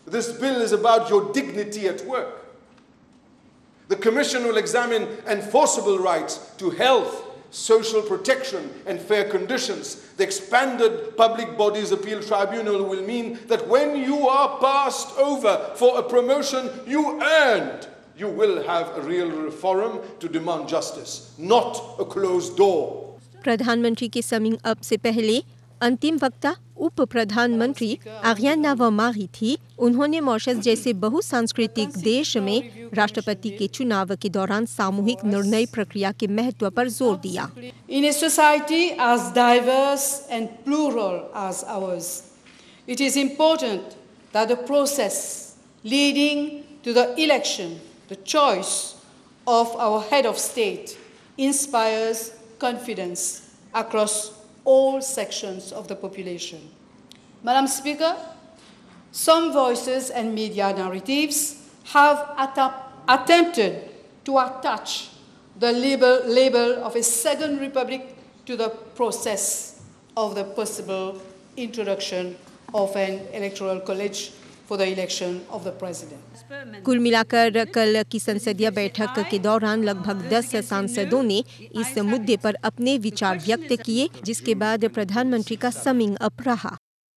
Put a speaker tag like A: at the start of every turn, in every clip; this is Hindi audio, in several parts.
A: This bill is about your dignity at work. The Commission will examine enforceable rights to health, social protection and fair conditions. The expanded Public Bodies Appeal Tribunal will mean that when you are passed over for a promotion you earned, you will have a real forum to demand justice, not a closed door.
B: प्रधानमंत्री की समिंग अप से पहले अंतिम वक्ता उप प्रधानमंत्री आर्याना वमारी थी। उन्होंने मॉरिशस जैसे बहुसांस्कृतिक देश में राष्ट्रपति के चुनाव के दौरान सामूहिक निर्णय प्रक्रिया के महत्व पर जोर दिया।
C: In a society as diverse and plural as ours, it is important that the process leading to the election, the choice of our head of state, inspires confidence across all sections of the population. Madam Speaker, some voices and media narratives have attempted to attach the label of a second republic to the process of the possible introduction of an electoral college for the election of the president.
B: कुल मिलाकर कल की संसदीय बैठक के दौरान लगभग 10 सांसदों ने इस मुद्दे पर अपने विचार व्यक्त किए, जिसके बाद प्रधानमंत्री का समिंग अप रहा।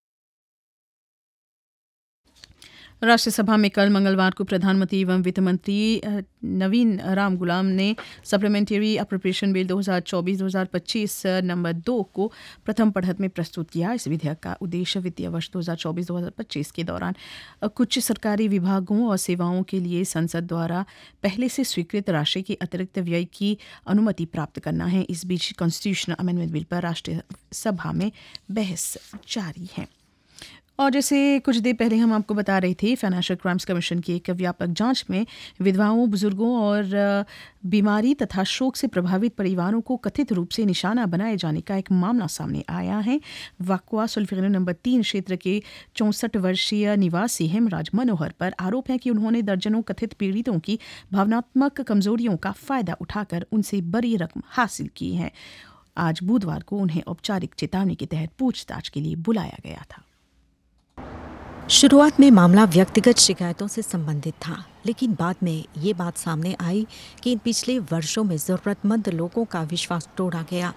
D: राष्ट्रसभा में कल मंगलवार को प्रधानमंत्री एवं वित्त मंत्री नवीन राम गुलाम ने सप्लीमेंट्री अप्रोप्रिएशन बिल 2024-2025 नंबर 2 को प्रथम पढ़त में प्रस्तुत किया। इस विधेयक का उद्देश्य वित्तीय वर्ष 2024-2025 के दौरान कुछ सरकारी विभागों और सेवाओं के लिए संसद द्वारा पहले से स्वीकृत राशि के अतिरिक्त व्यय की अनुमति प्राप्त करना है। इस बीच कॉन्स्टिट्यूशनल अमेंडमेंट बिल पर राष्ट्रसभा में बहस जारी है। और जैसे कुछ देर पहले हम आपको बता रहे थे, फाइनेंशियल क्राइम्स कमीशन की एक व्यापक जांच में विधवाओं, बुजुर्गों और बीमारी तथा शोक से प्रभावित परिवारों को कथित रूप से निशाना बनाए जाने का एक मामला सामने आया है। वाकवा सुल्फिगनो नंबर 3 क्षेत्र के 64 वर्षीय निवासी हेमराज मनोहर पर आरोप है कि उन्होंने दर्जनों कथित पीड़ितों की भावनात्मक कमजोरियों का फायदा उठाकर उनसे बड़ी रकम हासिल की है। आज बुधवार को उन्हें औपचारिक चेतावनी के तहत पूछताछ के लिए बुलाया गया था।
E: शुरुआत में मामला व्यक्तिगत शिकायतों से संबंधित था, लेकिन बाद में ये बात सामने आई कि इन पिछले वर्षों में जरूरतमंद लोगों का विश्वास तोड़ा गया।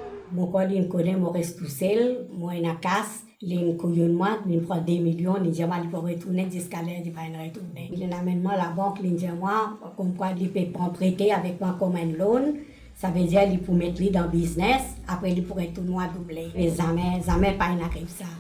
F: Ça veut dire qu'il pour mettre lui dans business, après il pourrait tout noir doubler. Mais jamais pas il n'arrive ça.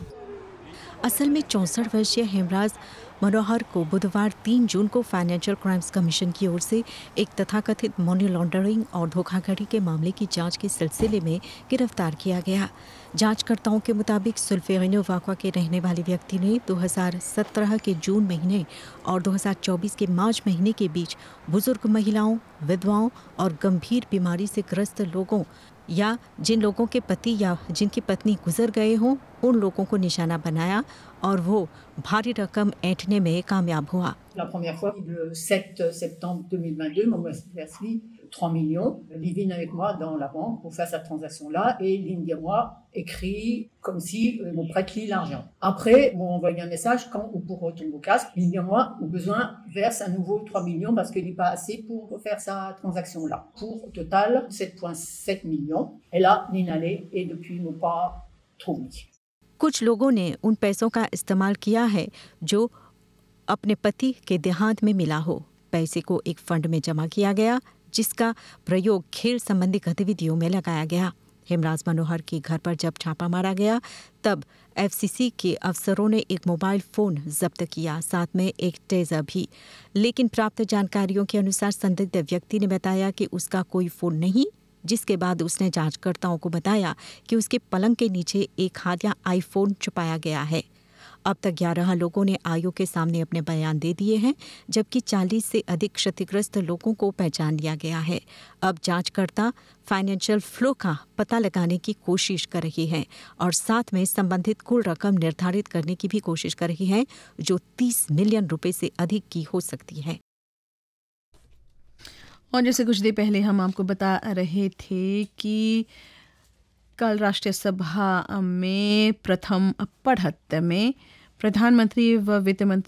E: असल में 64 वर्षीय हेमराज मनोहर को बुधवार 3 जून को फाइनेंशियल क्राइम्स कमीशन की ओर से एक तथाकथित मनी लॉन्ड्रिंग और धोखाधड़ी के मामले की जांच के सिलसिले में गिरफ्तार किया गया। जांचकर्ताओं के मुताबिक सुल्फिगनो वाकवा के रहने वाले व्यक्ति ने 2017 के जून महीने और 2024 के मार्च महीने के बीच बुजुर्ग महिलाओं, विधवाओं और गंभीर बीमारी से ग्रस्त लोगों या जिन लोगों के पति या जिनकी पत्नी गुजर गए हों, उन लोगों को निशाना बनाया और वो भारी रकम ऐंठने में कामयाब हुआ।
G: La première fois, le 7 septembre 2022, Maman Wesley, 3 millions. Il vient avec moi dans la banque pour faire cette transaction-là et il me moi écrit comme si mon prête lui l'argent. Après, m'ont envoyé un message quand ou pour retourner au casque. Il me moi, au besoin, verse à nouveau 3 millions parce qu'il n'est pas assez pour faire sa transaction-là. Pour au total 7,7 millions. Et là, l'inallé et depuis n'ont pas trouvé.
E: कुछ लोगों ने उन पैसों का इस्तेमाल किया है जो अपने पति के देहांत में मिला हो। पैसे को एक फंड में जमा किया गया, जिसका प्रयोग खेल संबंधी गतिविधियों में लगाया गया। हेमराज मनोहर के घर पर जब छापा मारा गया, तब एफसीसी के अफसरों ने एक मोबाइल फोन जब्त किया, साथ में एक टेजर भी। लेकिन प्राप्त जानकारियों के अनुसार संदिग्ध व्यक्ति ने बताया कि उसका कोई फोन नहीं, जिसके बाद उसने जांचकर्ताओं को बताया कि उसके पलंग के नीचे एक हादिया आईफोन छुपाया गया है। अब तक 11 लोगों ने आयोग के सामने अपने बयान दे दिए हैं, जबकि 40 से अधिक क्षतिग्रस्त लोगों को पहचान लिया गया है। अब जांचकर्ता फाइनेंशियल फ्लो का पता लगाने की कोशिश कर रही हैं और साथ में संबंधित कुल रकम निर्धारित करने की भी कोशिश कर रही हैं, जो 30 मिलियन रुपए से अधिक की हो सकती है।
D: और जैसे कुछ देर पहले हम आपको बता रहे थे कि कल राष्ट्रीय सभा में प्रथम पढ़त में प्रधानमंत्री व वित्त मंत्री